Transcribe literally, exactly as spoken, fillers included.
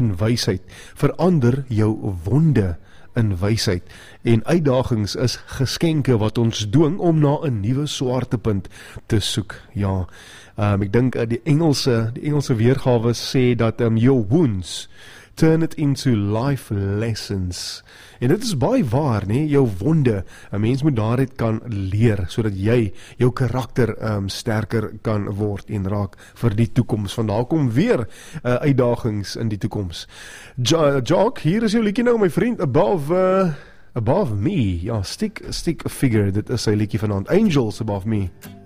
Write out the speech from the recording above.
in wysheid, verander jou wonde in wysheid, en uitdagings is geskenke wat ons dwing om na 'n nuwe swaartepunt te soek. Ja, um, ek dink uh, die Engelse, die Engelse weergawe sê dat um, your wounds turn it into life lessons. En dit is baie waar, nee, jou wonde, 'n mens moet daaruit kan leer, sodat jy jou karakter um, sterker kan word en raak vir die toekoms. Vandaar kom weer uh, uitdagings in die toekoms. Ja, Jock, hier is jou liedjie nou, my vriend, Above, uh, above Me. Ja, stick, stick figure, dit is sy liedjie vanaand, Angels Above Me.